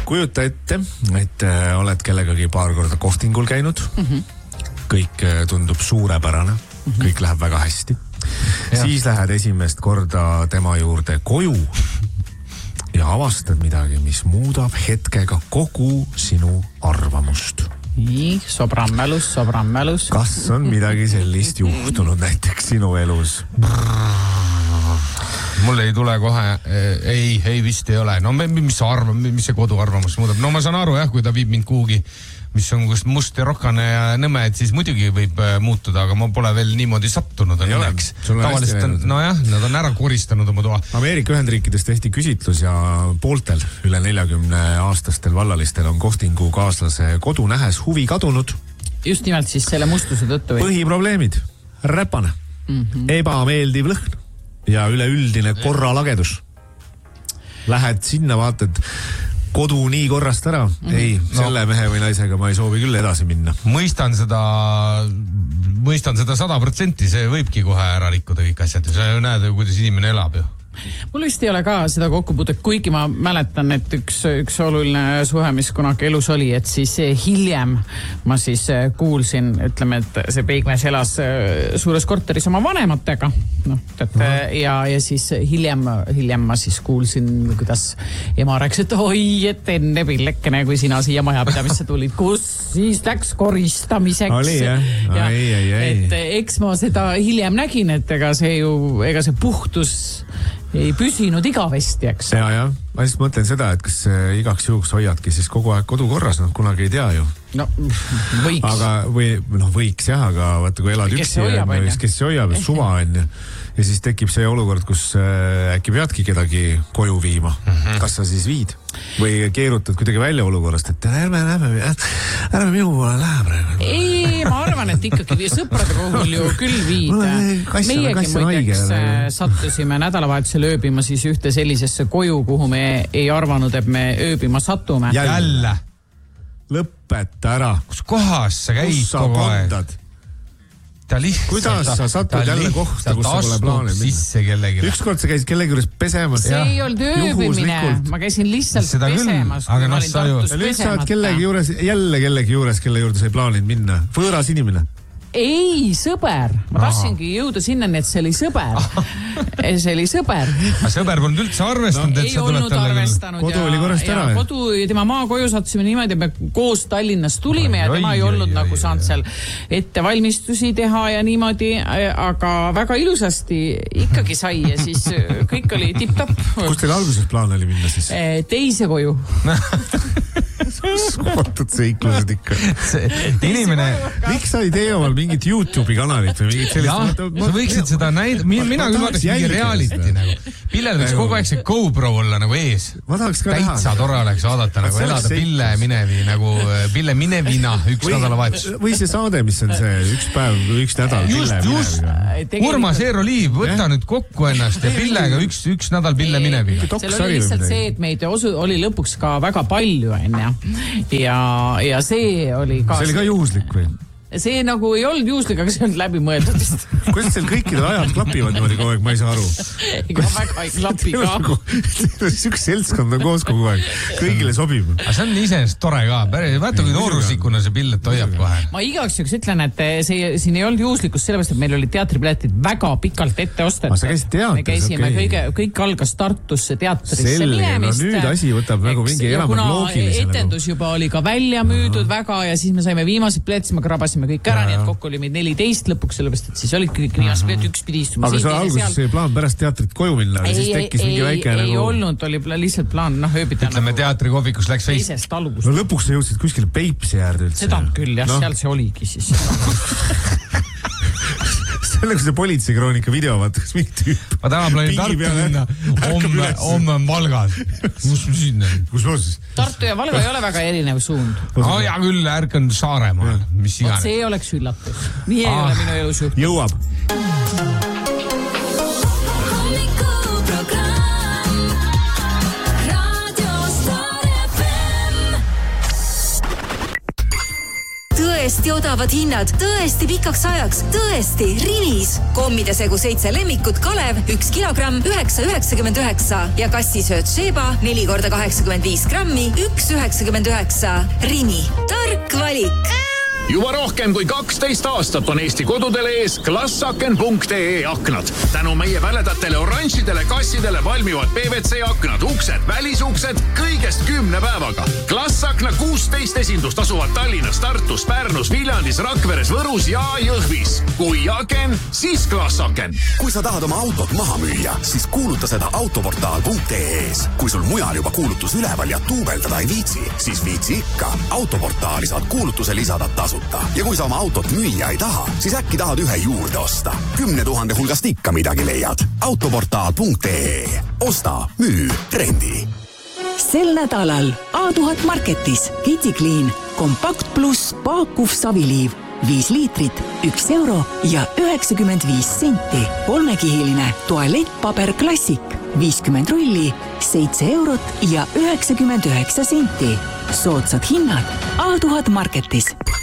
kujuta ette, et oled kellegagi paar korda kohtingul käinud. Kõik tundub suurepärane. Kõik läheb väga hästi. Siis lähed esimest korda tema juurde koju ja avastad midagi, mis muudab hetkega kogu sinu arvamust. Nii, sobran mälus. Kas on midagi sellist juhtunud näiteks sinu elus? Mul ei tule kohe, ei vist ei ole. No mis see kodu arvamus muudab? No ma saan aru jah, kui ta viib mind kuhugi, mis on must ja rohkane ja nõme, et siis muidugi võib muutuda, aga ma pole veel niimoodi sattunud. Tavaliselt on, nad on ära koristanud oma toa. Ameerika Ühendriikides tehti küsitlus ja pooltel üle 40-aastastel vallalistel on kohtingu kaaslase kodu nähes huvi kadunud. Just nimelt siis selle mustuse tõttu. Põhiprobleemid, räpane, ebameeldiv lõhn ja üleüldine korralagedus. Lähed sinna, vaatad kodu nii korrast ära. Ei, selle mehe või naisega ma ei soovi küll edasi minna. Mõistan seda 100%, see võibki kohe ära rikkuda kõik asjad. Sa näed, kuidas inimene elab ju. Mul vist ei ole ka seda kokkupuudet, kuigi ma mäletan, et üks oluline suhe, mis kunagi elus oli, et siis hiljem ma siis kuulsin, ütleme, et see peigmees elas suures korteris oma vanematega. Ja siis hiljem ma siis kuulsin, kuidas ema rääks, et oi, et enne pillekene, kui sina siia majapidamisse tulid, kus siis läks koristamiseks. Oli, jah? Et eks ma seda hiljem nägin, et ega see puhtus ei püsinud igavesti, eks. Ja. Ma siis mõtlen seda, et kas igaks juhuks hoiadki siis kogu aeg kodu korras, kunagi ei tea ju. No, võiks. Võiks jah, aga vaata, kui elad üksi, kes see hoiab, suva on ja siis tekib see olukord, kus äkki peadki kedagi koju viima. Kas sa siis viid? Või keerutad kuidagi välja olukorrast, et ärme minu poole läheb. Ei, ma arvan, et ikkagi sõprade puhul ju küll viid. Meiegi muideks sattusime nädalavahetusel ööbima siis ühte sellisesse koju, kuhu me ei arvanud, et me ööbima satume. Jälle. Lõpeta ära. Kus kohas sa käid kogu aeg? Kuidas sa satud jälle kohta, kus sa pole plaanil minna? Ükskord sa käisid kellegi juures pesemas. See ei olnud ööbimine. Ma käisin lihtsalt pesemas. Aga nüüd saad kellegi juures, kelle juurde sa ei plaaninud minna. Võõras inimene. Ei, sõber. Ma tahtsingi jõuda sinna, et see oli sõber. See oli sõber. Aga sõber polnud üldse arvestanud, et sa tuled talle arvestanud. Kodu oli korrast ära. Kodu ja tema maakoju sattusime niimoodi, et me koos Tallinnas tulime ja tema ei olnud nagu saanud seal ette valmistusi teha ja niimoodi, aga väga ilusasti ikkagi sai ja siis kõik oli tipp-topp. Kus teil alguses plaan oli minna siis? Teise koju. Skomatud seiklused ikka. Inimene... Miks sa ei tee omal mingit YouTube'i kanalit või mingit sellist... Sa võiksid seda mina küll vaataks mingi reality nagu. Pillel võiks kogu aeg see GoPro olla nagu ees. Ma tahaks ka näha. Täitsa tore oleks vaadata nagu elada Pille minevi nagu Pille minevina üks nädalavahetus. Või see saade, mis on see üks päev, üks nädal Pille minevi. Urmas Eero-Liiv, võta nüüd kokku ennast ja Pillega üks nädal Pille minevi. Seal oli lihtsalt see, et meid oli lõpuks ka väga palju enne. Ja see oli ka... See oli ka juhuslik või? See nagu ei olnud juhuslik, aga see on läbi mõeldud. Kuidas seal kõikidel ajad klapivad niimoodi kogu aeg, ma ei saa aru. Ega väga ei klapi ka. Üks seltskond on koos kogu aeg. Kõigile sobib. Aga see on iseenesest tore ka. Vaata, kui nooruslikuna see pillet hoiab kohe. Ma igaks juks ütlen, et siin ei olnud juhuslikust sellepärast, et meil oli teatripiletid väga pikalt ette ostet. Sa käisid teatris? Me käisime, kõik algas Tartusse teatrisse minemist. No nüüd asi võtab nagu mingi enam loogilisele. Etendus juba oli ka välja müüdud väga ja siis me saime viimased piletid, me krabasime kõik ära, nii et kokku oli meid 14 lõpuks, sellepärast, et siis olid kõik viimased pilet, üks pidi istuma. Aga see alguses see plaan pärast teatrit koju minna, siis tekkis mingi väike ei olnud, oli lihtsalt plaan, ööbida. Ütleme, teatrikohvikus läks veist. Teisest algust. No lõpuks sa jõudsid kuskile Peipsi äärde üldse. Seda küll, jah, seal see oligi siis. Selle, kui see politseikroonika video vaatas, mingi tüüp. Ma täna planin Tartu minna, homme on Valgas. Kus ma siis? Tartu ja Valga ei ole väga erinev suund. Ja küll, ärkan Saaremaal, mis iganes. See oleks üllatus. Nii ei ole minu elus juhtud. Jõuab. tõesti odavad hinnad, tõesti pikaks ajaks, tõesti Rimis. Kommide segu 7 lemmikut Kalev 1 kilogramm 9,99 ja kassisööt Sheba 4 korda 85 grammi 1,99. Rimi, tark valik. Juba rohkem kui 12 aastat on Eesti kodudele ees klassaken.ee aknad. Tänu meie väledatele oranžidele kassidele valmivad PVC aknad, uksed, välisuksed kõigest 10 päevaga. Klassakna 16 esindust asuvad Tallinnas, Tartus, Pärnus, Viljandis, Rakveres, Võrus ja Jõhvis. Kui aken, siis klassaken. Kui sa tahad oma autot maha müüa, siis kuuluta seda autoportaal.ee-s. Kui sul mujal juba kuulutus üleval ja tuubeldada ei viitsi, siis viitsi ikka. Autoportaali saad kuulutuse lisada tasu. Ja kui sa oma autot müüa ei taha, siis äkki tahad ühe juurde osta. 10 000 hulgast ikka midagi leiad. Autoportaal.ee. Osta, müü, rendi. Sel nädalal A1000 Marketis KittyClean Compact Plus paakuv saviliiv 5 liitrit, 1 euro ja 95 senti. 3-kihiline tualettpaber Classic 50 rulli, 7 eurot ja 99 senti. Soodsad hinnad A1000 Marketis.